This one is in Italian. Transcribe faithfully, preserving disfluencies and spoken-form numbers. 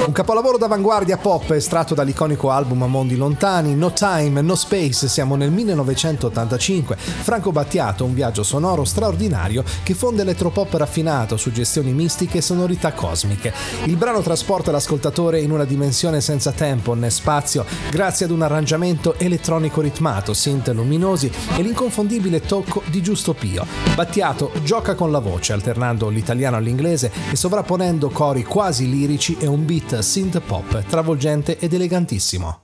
Un capolavoro d'avanguardia pop estratto dall'iconico album Mondi Lontani, No Time, No Space, siamo nel millenovecentottantacinque. Franco Battiato, un viaggio sonoro straordinario che fonde elettropop raffinato, suggestioni mistiche e sonorità cosmiche. Il brano trasporta l'ascoltatore in una dimensione senza tempo né spazio grazie ad un arrangiamento elettronico ritmato, synth luminosi e l'inconfondibile tocco di Giusto Pio. Battiato gioca con la voce, alternando l'italiano all'inglese e sovrapponendo cori quasi lirici e un beat synth pop travolgente ed elegantissimo.